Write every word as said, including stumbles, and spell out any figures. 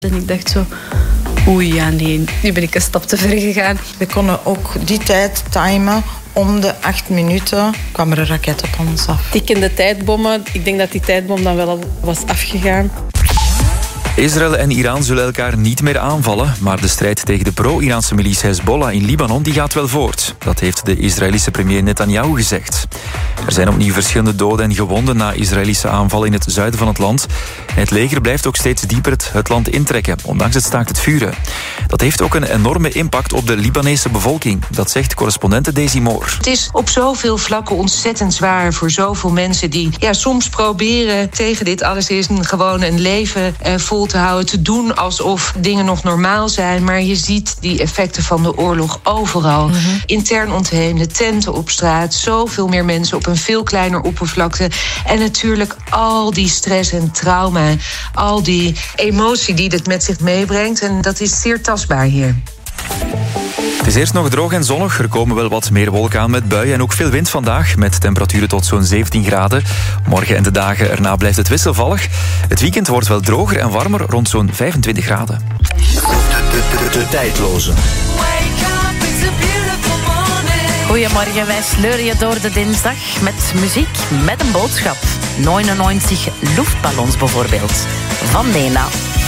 En ik dacht zo, oei, ja nee, nu ben ik een stap te ver gegaan. We konden ook die tijd timen. Om de acht minuten kwam er een raket op ons af. Tikkende tijdbommen. Ik denk dat die tijdbom dan wel al was afgegaan. Israël en Iran zullen elkaar niet meer aanvallen, maar de strijd tegen de pro-Iraanse militie Hezbollah in Libanon die gaat wel voort. Dat heeft de Israëlische premier Netanyahu gezegd. Er zijn opnieuw verschillende doden en gewonden na Israëlische aanvallen in het zuiden van het land. En het leger blijft ook steeds dieper het land intrekken, ondanks het staakt het vuren. Dat heeft ook een enorme impact op de Libanese bevolking. Dat zegt correspondente Daisy Moore. Het is op zoveel vlakken ontzettend zwaar voor zoveel mensen die ja, soms proberen tegen dit alles is een, gewoon een leven eh, vol te houden, te doen alsof dingen nog normaal zijn. Maar je ziet die effecten van de oorlog overal. Mm-hmm. Intern ontheemde, tenten op straat, zoveel meer mensen op een veel kleiner oppervlakte. En natuurlijk al die stress en trauma, al die emotie die dit met zich meebrengt. En dat is zeer tastbaar hier. Het is eerst nog droog en zonnig. Er komen wel wat meer wolken aan met buien en ook veel wind vandaag, met temperaturen tot zo'n zeventien graden. Morgen en de dagen erna blijft het wisselvallig. Het weekend wordt wel droger en warmer, rond zo'n vijfentwintig graden. De, de, de, de tijdloze. Goedemorgen, wij sleuren je door de dinsdag met muziek, met een boodschap. negenennegentig luchtballons bijvoorbeeld, van Nena.